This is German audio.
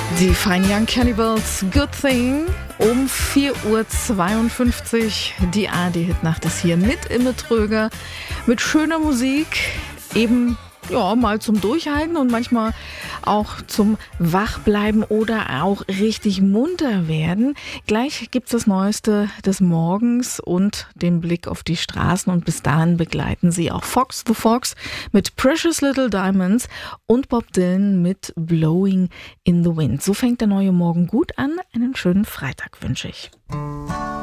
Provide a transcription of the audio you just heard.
Die Fine Young Cannibals, Good Thing, um 4:52 Uhr. Die ARD-Hitnacht ist hier mit Imme Tröger, mit schöner Musik, eben mal zum Durchhalten und manchmal auch zum Wachbleiben oder auch richtig munter werden. Gleich gibt's das Neueste des Morgens und den Blick auf die Straßen und bis dahin begleiten Sie auch Fox the Fox mit Precious Little Diamonds und Bob Dylan mit Blowing in the Wind. So fängt der neue Morgen gut an. Einen schönen Freitag wünsche ich.